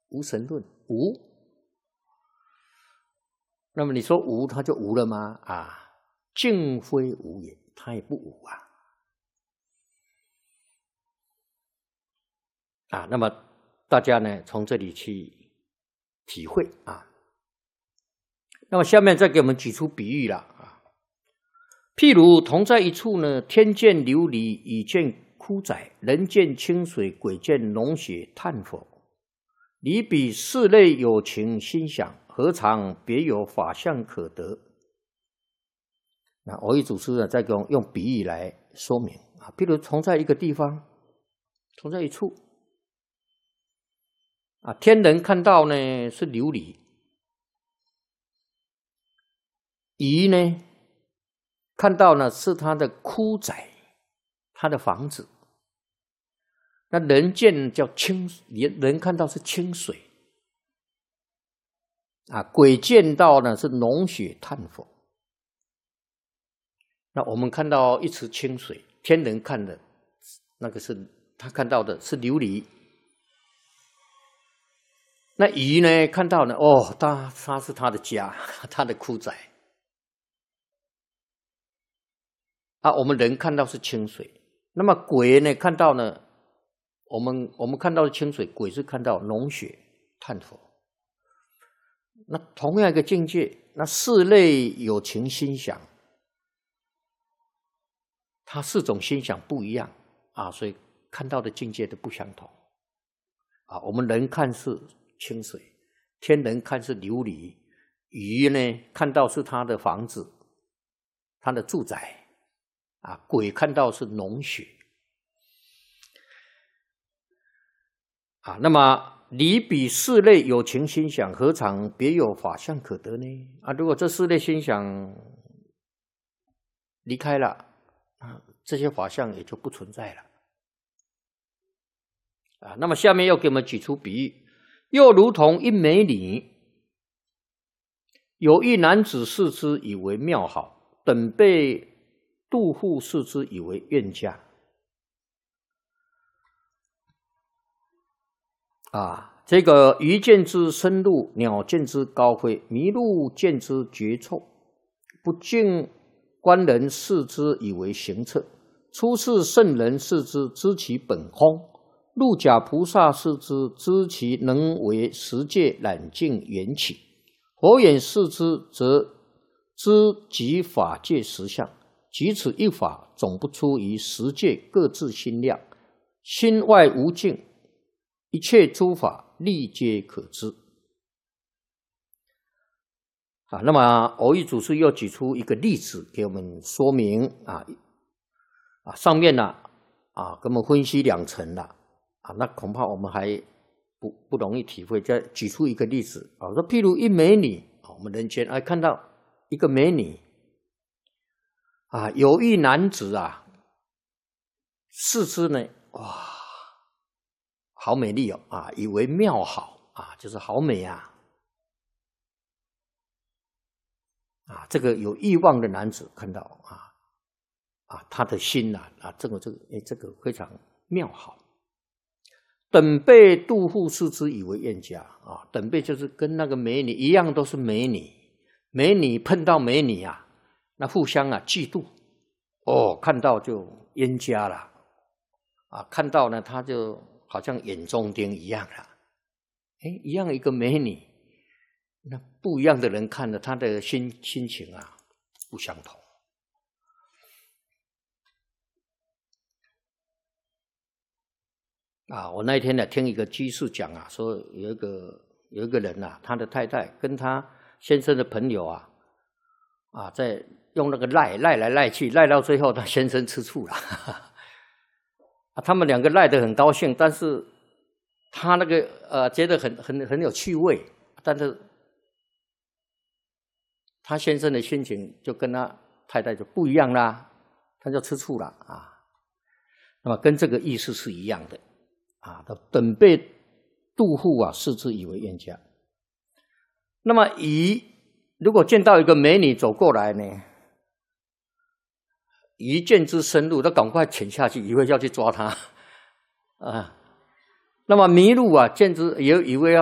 无神论无。那么你说无，它就无了吗？啊，竟非无也，它也不无啊。啊，那么大家呢，从这里去体会啊。那么下面再给我们举出比喻了啊。譬如同在一处呢，天见琉璃，乙见枯槐，人见清水，鬼见脓血，叹否？离彼四类有情心想，何尝别有法相可得？那蕅益祖师呢，再给我们用比喻来说明啊。譬如同在一个地方，同在一处啊，天人看到呢是琉璃，乙呢看到呢是他的枯槐，他的房子。那人见叫清，人看到是清水啊，鬼见到呢是脓血炭否。那我们看到一池清水，天人看的那个是他看到的是琉璃。那乙呢看到呢，哦，他是他的家，他的枯槐啊。我们人看到是清水，那么鬼呢看到呢？我们看到的清水，鬼是看到脓血炭否。那同样一个境界，那四类有情心想，它四种心想不一样啊，所以看到的境界都不相同啊。我们人看是清水，天人看是琉璃，鱼呢看到是他的房子，他的住宅啊，鬼看到是脓血。啊，那么离彼四类有情心想，何尝别有法相可得呢？啊，如果这四类心想离开了啊，这些法相也就不存在了。啊，那么下面又给我们举出比喻，又如同一美女，有一男子视之以为妙好，等被妒妇视之以为怨嫁。啊，这个鱼见之深入，鸟见之高飞，麋鹿见之绝臭，不敬观人视之以为行测，出世圣人视之知其本空，入假菩萨视之知其能为十界染净缘起，佛眼视之则知即法界实相，即此一法总不出于十界各自心量，心外无境，一切诸法力皆可知。啊，那么蕅益祖师又举出一个例子给我们说明上面呢给我们分析两层了那恐怕我们还不容易体会。再举出一个例子说譬如一美女我们人间看到一个美女有一男子视之呢，哇，好美丽以为妙好就是好美这个有欲望的男子看到他的心这个非常妙好。等被妒妇视之以为怨嫁等被就是跟那个美女一样，都是美女，美女碰到美女那互相嫉妒看到就冤家了看到呢他就好像眼中钉一样了。一样一个美女，那不一样的人看了他的心情不相同。我那一天呢听一个居士讲说有一个人他的太太跟他先生的朋友在用那个赖来赖去，赖到最后他先生吃醋了他们两个赖得很高兴，但是他那个觉得很有趣味，但是他先生的心情就跟他太太就不一样啦，他就吃醋了那么跟这个意思是一样的等被妒妇视之以为冤家。那么乙如果见到一个美女走过来呢，乙见之深入，他赶快潜下去，以为要去抓她那么麋鹿见之也以为